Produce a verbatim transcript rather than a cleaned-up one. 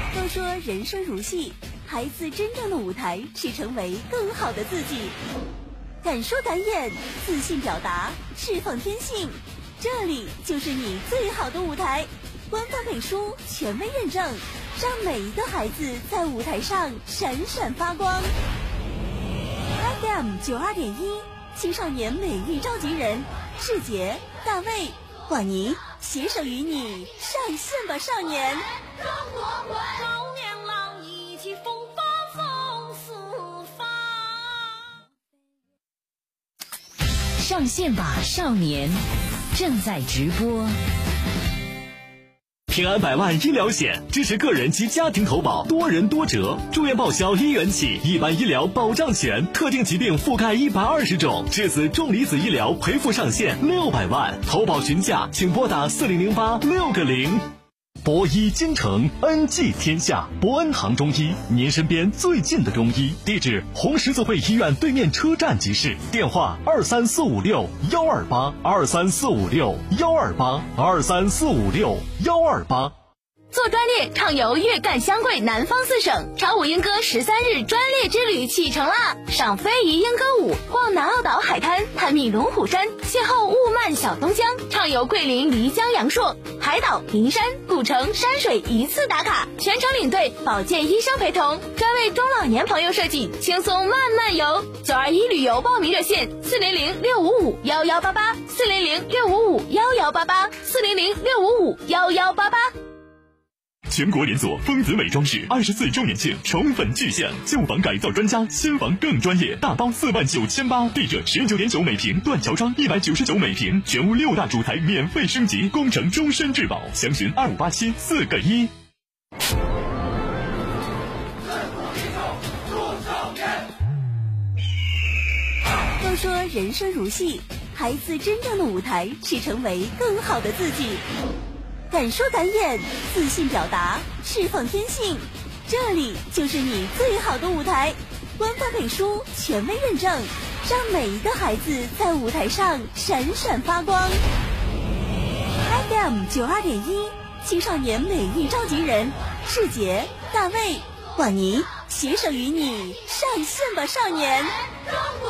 都说人生如戏，孩子真正的舞台是成为更好的自己。敢说敢演，自信表达，释放天性，这里就是你最好的舞台。官方美书权威认证，让每一个孩子在舞台上闪闪发光。F M 九二点一，青少年美丽召集人世杰、大卫、婉妮携手与你上线吧，少年！ 中国魂，少年郎一起风发风四方。 上线吧，少年！正在直播。 平安百万医疗险支持个人及家庭投保，多人多折，住院报销一元起，一般医疗保障险，特定疾病覆盖一百二十种，质子重离子医疗赔付上限六百万，投保询价请拨打四零零八六个零。博医金城，恩济天下，博恩堂中医，您身边最近的中医，地址红十字会医院对面车站即市，电话二三四五六幺二八二三四五六幺二八二三四五六幺二八。 做专列畅游粤赣湘桂南方四省，潮舞莺歌十三日专列之旅启程啦！赏非遗莺歌舞，逛南澳岛海滩，探秘龙虎山，邂逅雾漫小东江，畅游桂林漓江阳朔，海岛、名山、古城、山水一次打卡，全程领队保健医生陪同，专为中老年朋友设计，轻松慢慢游。九二一旅游报名热线：四零零六五五幺幺八八，四零零六五五幺幺八八，四零零六五五幺幺八八。 全国连锁丰子美装饰二十四周年庆宠粉巨献，旧房改造专家，新房更专业，大包四万九千八，地者十九点九每平，断桥窗一百九十九每平，全屋六大主材免费升级，工程终身质保，详询二五八七四个一。 都说人生如戏，孩子真正的舞台是成为更好的自己。敢说敢演，自信表达，释放天性，这里就是你最好的舞台。官方美书权威认证，让每一个孩子在舞台上闪闪发光。F M 九二点一，青少年美丽召集人世杰、大卫、婉妮携手与你上线吧，少年！